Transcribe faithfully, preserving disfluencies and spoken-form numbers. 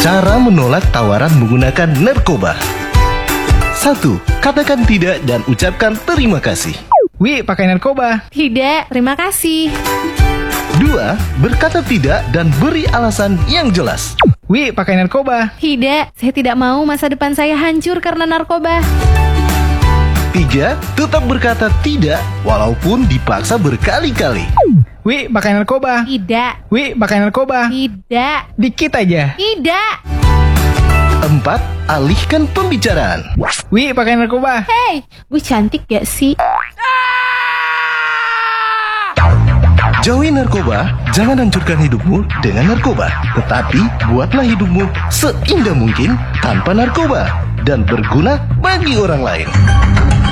Cara menolak tawaran menggunakan narkoba. Satu. Katakan tidak dan ucapkan terima kasih. Wi, pakai narkoba. Tidak, terima kasih. Dua. Berkata tidak dan beri alasan yang jelas. Wi, pakai narkoba. Tidak, saya tidak mau masa depan saya hancur karena narkoba. Tiga. Tetap berkata tidak walaupun dipaksa berkali-kali. Wi, pakai narkoba. Tidak, Wi, pakai narkoba. tidak, Dikit aja. tidak. Empat. Alihkan pembicaraan. Wi, pakai narkoba. Hei, gue cantik gak sih? Jauhi narkoba, jangan hancurkan hidupmu dengan narkoba. Tetapi buatlah hidupmu seindah mungkin tanpa narkoba dan berguna bagi orang lain.